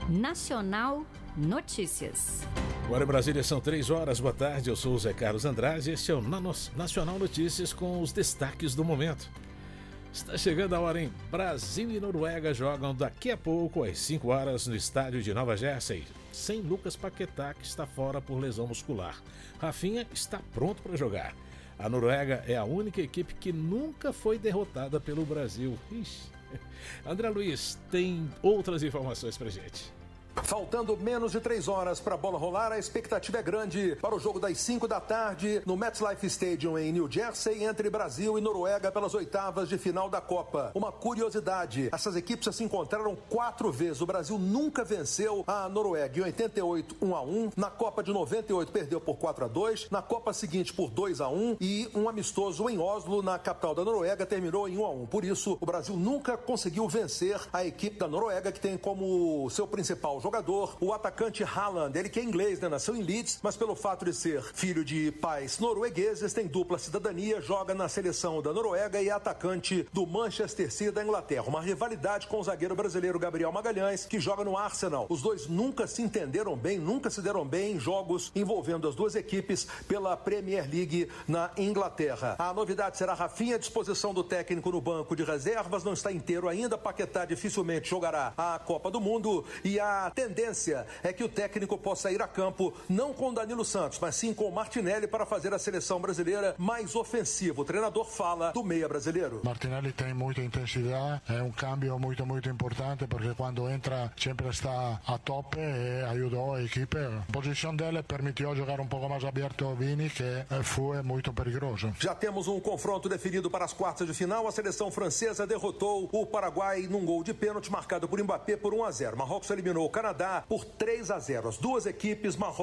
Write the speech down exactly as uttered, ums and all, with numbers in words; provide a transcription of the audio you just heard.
Nacional Notícias. Agora em Brasília são três horas, boa tarde, eu sou o Zé Carlos Andrade e este é o Nacional Notícias com os destaques do momento. Está chegando a hora, hein? Brasil e Noruega jogam daqui a pouco às cinco horas no estádio de Nova Jersey, sem Lucas Paquetá, que está fora por lesão muscular. Rafinha está pronto para jogar. A Noruega é a única equipe que nunca foi derrotada pelo Brasil. Ixi. André Luiz tem outras informações pra gente. Faltando menos de três horas para a bola rolar, a expectativa é grande para o jogo das cinco da tarde no MetLife Stadium em New Jersey entre Brasil e Noruega pelas oitavas de final da Copa. Uma curiosidade, essas equipes se encontraram quatro vezes. O Brasil nunca venceu a Noruega. Em oitenta e oito, um a um. Na Copa de noventa e oito perdeu por quatro a dois. Na Copa seguinte por dois a um. E um amistoso em Oslo, na capital da Noruega, terminou em um a um. Por isso, o Brasil nunca conseguiu vencer a equipe da Noruega, que tem como seu principal jogador o atacante Haaland. Ele que é inglês, né? Nasceu em Leeds, mas pelo fato de ser filho de pais noruegueses, tem dupla cidadania, joga na seleção da Noruega e é atacante do Manchester City da Inglaterra. Uma rivalidade com o zagueiro brasileiro Gabriel Magalhães, que joga no Arsenal. Os dois nunca se entenderam bem, nunca se deram bem em jogos envolvendo as duas equipes pela Premier League na Inglaterra. A novidade será Rafinha à disposição do técnico no banco de reservas, não está inteiro ainda. Paquetá dificilmente jogará a Copa do Mundo e a tendência é que o técnico possa ir a campo não com Danilo Santos, mas sim com Martinelli para fazer a seleção brasileira mais ofensiva. O treinador fala do meia brasileiro. Martinelli tem muita intensidade, é um câmbio muito, muito importante, porque quando entra sempre está a tope e ajudou a equipe. A posição dele permitiu jogar um pouco mais aberto o Vini, que foi muito perigoso. Já temos um confronto definido para as quartas de final. A seleção francesa derrotou o Paraguai num gol de pênalti marcado por Mbappé por um a zero. Marrocos eliminou o Canadá por três a zero. As duas equipes, Marrocos